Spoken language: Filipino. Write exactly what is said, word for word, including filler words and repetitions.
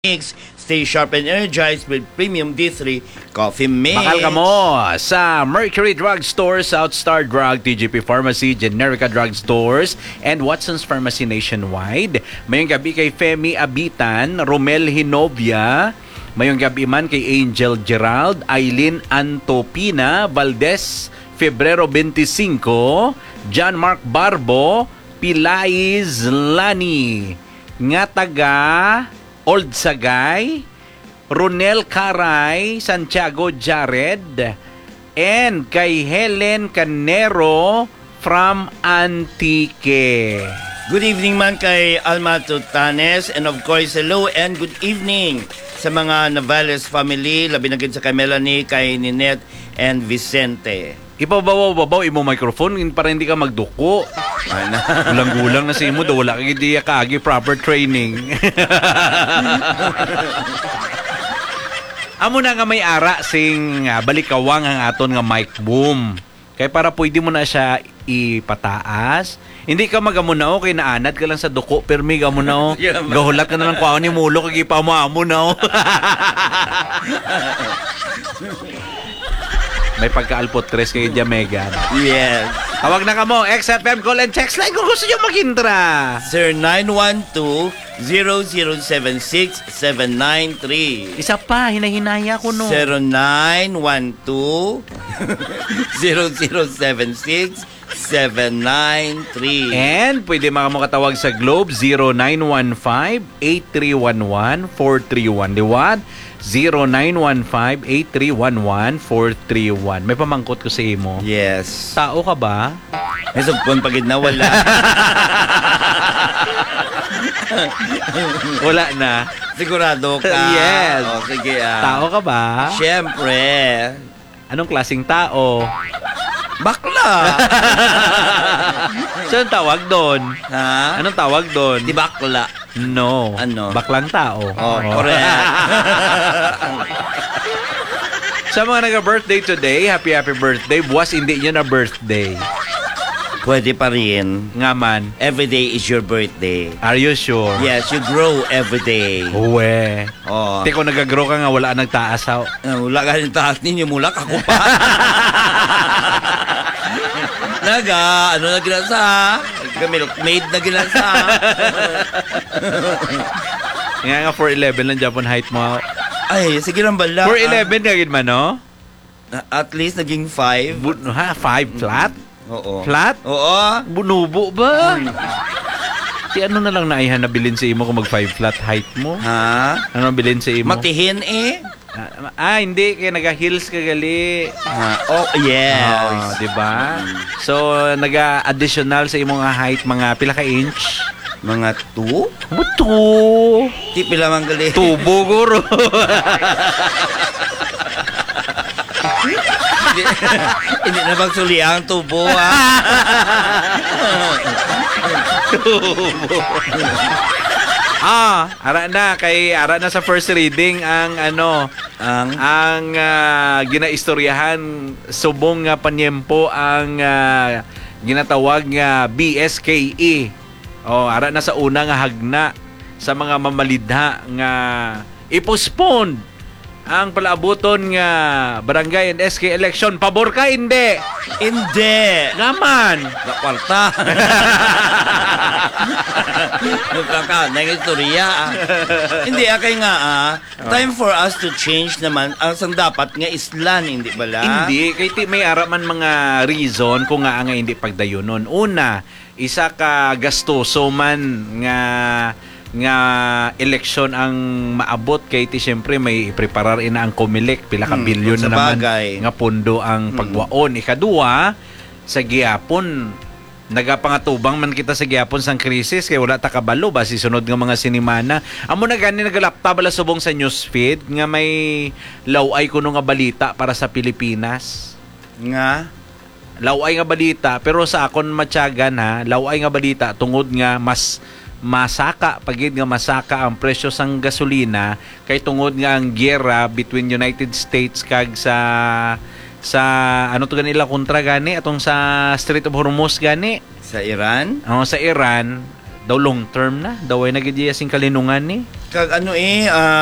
Mix. Stay sharp and energized with Premium D three Coffee Mix. Bakal ka mo sa Mercury Drug Stores, Southstar Drug, T G P Pharmacy, Generica Drug Stores, and Watson's Pharmacy nationwide. Mayong gabi kay Femi Abitan, Romel Hinovia. Mayong gabi man kay Angel Gerald, Aileen Antopina, Valdez, Febrero twenty-five, John Mark Barbo, Pilais Lani, nga taga Old Sagay, Ronel Caray, Santiago Jared, and kay Helen Canero from Antique. Good evening man kay Alma Tutanes, and of course, hello and good evening sa mga Navales family, labi na gid sa kay Melanie, kay Ninette, and Vicente. Ipababaw-babaw imo microphone para hindi ka magduko. Gulang-gulang na sa imo daw wala kay di kaagi proper training. Amo na nga may ara sing uh, balikawang ang aton nga mic boom. Kay para pwede mo na siya ipataas. Hindi ka magamunao kay naanad ka lang sa duko permi gamunao. Gahulat ka na lang kuha ni mulo kay ipamo-amo na. May pagka-alpotres kay Jamegan. Yes. Tawag na ka mo, X F M call and text line kung gusto nyo mag-intra. Sir nine one two, zero zero seven six, seven nine three. Isa pa, hinahinaya ko no. zero nine one two, zero zero seven six, seven nine three. And pwede mga mo katawag sa Globe zero nine one five, eight three one one, four three one. Liwad zero nine one five, eight three one one, four three one. May pamangkot ko sa imo. Yes. Tao ka ba? May subkon pagid na wala. Wala na. Sigurado ka? Yes. O, sige ah. Tao ka ba? Siyempre. Anong klaseng tao? Bakla. Saan tawag doon? Ha? Anong tawag doon? Di bakla. No. Ano? Baklang tao. Oh, correct. Sa mga nag-birthday today, happy happy birthday. Buwas hindi nyo na birthday. Pwede pa rin. Nga man. Every day is your birthday. Are you sure? Yes, you grow every day. Uwe. Oh. Hindi ko nag-grow ka nga, wala nagtaas ako. Uh, wala ka rin taas ninyo, mulak ako pa. Naga, ano na ginasa? Milkmaid na ginasa. Nga nga, four eleven lang Japan height mo. Ay, sige lang bala. four eleven ka gid man, no? At least naging five. Bu- ha? five flat? Oo. Flat? Oo. Bunubo ba? Ti ano na lang naihan na bilin sa imo kung mag five flat height mo? Ha? Ano bilin sa imo? Matihin eh. Ah, ah, hindi. Kaya naga-heels ka gali. Ha? Oh, yes. Oh, diba? So, naga-additional sa imong height, mga pila ka inch? Mga two? Buto! Di pila mang gali. Tubo, guro. hindi, hindi na magsuli ang tubo, ha? Tubo. Ah, ara na kay ara na sa first reading ang ano ang ang uh, ginaistoryahan subong nga panyempo ang uh, ginatawag nga B S K E. Oh, ara na sa una nga hagna sa mga mamalidha nga i-postpone ang palaabuton nga barangay and S K election. Pabor ka hindi? Hindi. Naman. Nakwarta. Nagkaka, nag-istorya. Hindi, akay nga ah. Time for us to change naman. Ang sang dapat nga islan, hindi bala? Hindi. Kay ti may ara man mga reason kung nga nga hindi pagdayunon. Una, isa ka gastoso man nga nga eleksyon ang maabot kay ti syempre may preparar ina ang Comelec pila ka hmm, bilyon na naman bagay. Nga pondo ang pagwaon. Hmm. Ikaduha, sa gihapon nagapangatubang man kita sa gihapon sang krisis kay wala ta kabalo basi sunod nga mga sinimana. Amo na gani nagalapta bala subong sa newsfeed nga may laway kuno nga balita para sa Pilipinas. Nga laway nga balita pero sa akon matyagan ha, laway nga balita tungod nga mas masaka pagid nga masaka ang presyo sang gasolina kay tungod nga ang giyera between United States kag sa sa ano to ganila kontra gani atong sa Strait of Hormuz gani sa Iran. Oh, sa Iran daw long term na. Daw ay nagidiyasing kalinungan ni. Kag ano eh, ah,